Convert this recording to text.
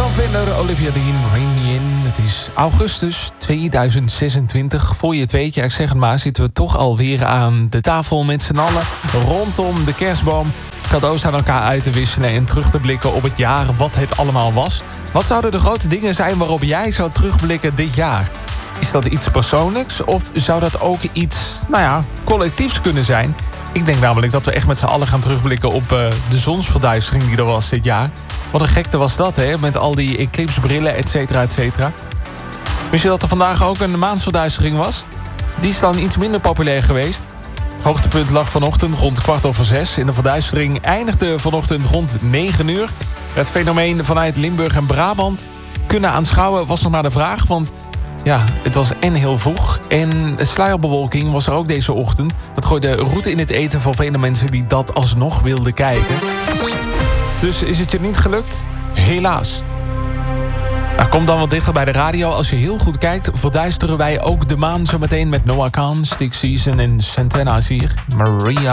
Sam Vender, Olivia Dean, Rain Me In. Het is augustus 2026. Voor je het weet, ja, ik zeg het maar, zitten we toch alweer aan de tafel met z'n allen rondom de kerstboom. Cadeaus aan elkaar uit te wisselen en terug te blikken op het jaar wat het allemaal was. Wat zouden de grote dingen zijn waarop jij zou terugblikken dit jaar? Is dat iets persoonlijks of zou dat ook iets, collectiefs kunnen zijn? Ik denk namelijk dat we echt met z'n allen gaan terugblikken op de zonsverduistering die er was dit jaar. Wat een gekte was dat, hè? Met al die eclipsebrillen, et cetera, et cetera. Wist je dat er vandaag ook een maansverduistering was? Die is dan iets minder populair geweest. Het hoogtepunt lag vanochtend rond 5:15. En de verduistering eindigde vanochtend rond 9 uur. Het fenomeen vanuit Limburg en Brabant kunnen aanschouwen was nog maar de vraag. Want ja, het was en heel vroeg. En sluierbewolking was er ook deze ochtend. Dat gooide route in het eten voor vele mensen die dat alsnog wilden kijken. Dus is het je niet gelukt? Helaas. Nou, kom dan wat dichter bij de radio. Als je heel goed kijkt, verduisteren wij ook de maan zometeen met Noah Kahn, Stick Season en Santana is hier. Maria.